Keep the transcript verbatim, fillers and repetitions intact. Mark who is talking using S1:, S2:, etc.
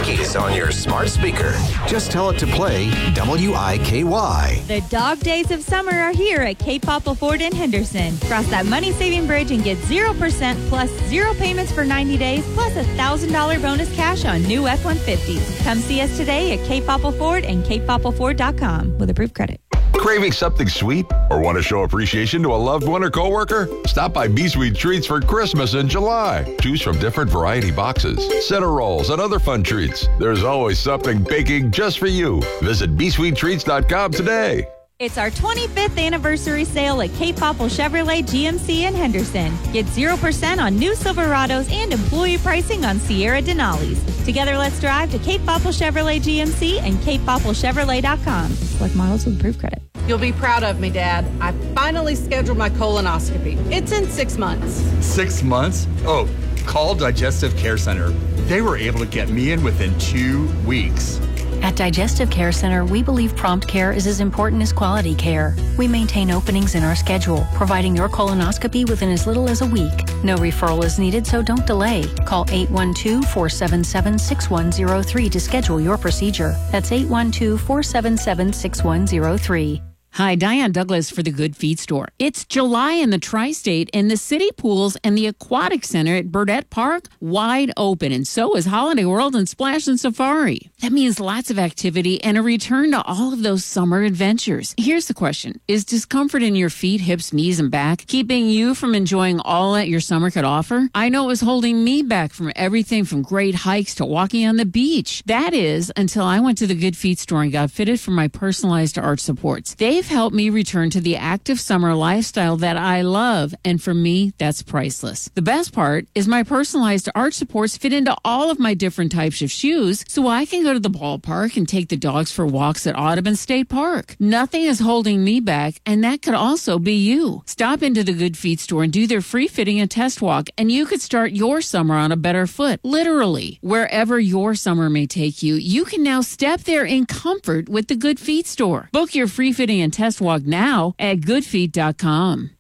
S1: Rockies on your smart speaker.
S2: Just tell it to play W I K Y.
S3: The dog days of summer are here at Cape Popple Ford in Henderson. Cross that money-saving bridge and get zero percent plus zero payments for ninety days plus a one thousand dollars bonus cash on new F one fifties. Come see us today at Cape Popple Ford and cape popple ford dot com with approved credit.
S4: Craving something sweet or want to show appreciation to a loved one or coworker? Stop by B-Sweet Treats for Christmas in July. Choose from different variety boxes, center rolls, and other fun treats. There's always something baking just for you. Visit b sweet treats dot com today.
S3: It's our twenty-fifth anniversary sale at Cape Popple Chevrolet G M C in Henderson. Get zero percent on new Silverados and employee pricing on Sierra Denali's. Together, let's drive to Cape Popple Chevrolet G M C and cape popple chevrolet dot com. Select models with approved credit.
S5: You'll be proud of me, Dad. I finally scheduled my colonoscopy. It's in six months.
S6: Six months? Oh, call Digestive Care Center. They were able to get me in within two weeks.
S7: At Digestive Care Center, we believe prompt care is as important as quality care. We maintain openings in our schedule, providing your colonoscopy within as little as a week. No referral is needed, so don't delay. Call eight one two, four seven seven, six one zero three to schedule your procedure. That's eight one two, four seven seven, six one zero three.
S8: Hi, Diane Douglas for the Good Feet Store. It's July in the Tri-State, and the city pools and the aquatic center at Burdette Park wide open, and so is Holiday World and Splash and Safari. That means lots of activity and a return to all of those summer adventures. Here's the question. Is discomfort in your feet, hips, knees, and back keeping you from enjoying all that your summer could offer? I know it was holding me back from everything from great hikes to walking on the beach. That is, until I went to the Good Feet Store and got fitted for my personalized arch supports. They've helped me return to the active summer lifestyle that I love, and for me, that's priceless. The best part is my personalized arch supports fit into all of my different types of shoes, so I can go to the ballpark and take the dogs for walks at Audubon State Park. Nothing is holding me back, and that could also be you. Stop into the Good Feet Store and do their free fitting and test walk, and you could start your summer on a better foot. Literally, wherever your summer may take you, you can now step there in comfort with the Good Feet Store. Book your free fitting and test walk now at good feet dot com.